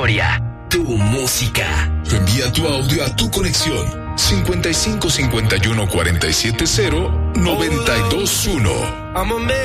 historia, tu música. Envía tu audio a tu conexión 55 51 47 0 92 1.